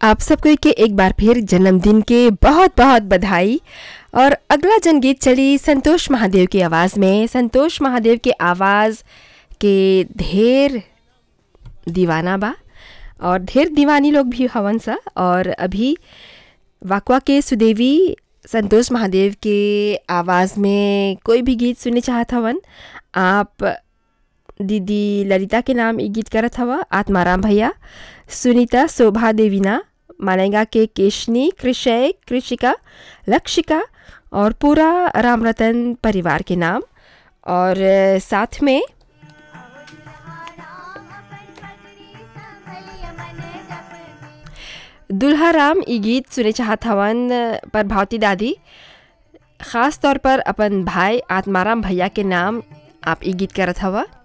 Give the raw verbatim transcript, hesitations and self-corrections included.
आप सबको के एक बार फिर जन्मदिन के बहुत बहुत बधाई। और अगला जनगीत चली संतोष महादेव की आवाज़ में। संतोष महादेव के आवाज़ के ढेर दीवाना बा और ढेर दीवानी लोग भी हवन सा। और अभी वाकवा के सुदेवी संतोष महादेव के आवाज़ में कोई भी गीत सुनने चाहत हवन। आप दीदी ललिता के नाम ये गीत करत हवा, आत्माराम भैया, सुनीता, शोभा देवीना, मालेगा के केशनी, कृषय, कृषिका, लक्षिका और पूरा राम रतन परिवार के नाम। और साथ में दुल्हा राम ये गीत सुने चाहत हवन प्रभावती दादी, ख़ास तौर पर अपन भाई आत्माराम भैया के नाम आप ये गीत करत हवा।